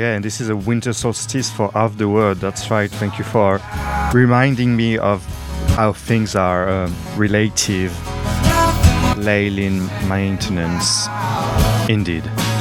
yeah, and this is a winter solstice for half the world. That's right. Thank you for reminding me of how things are relative. Leyland maintenance. Indeed.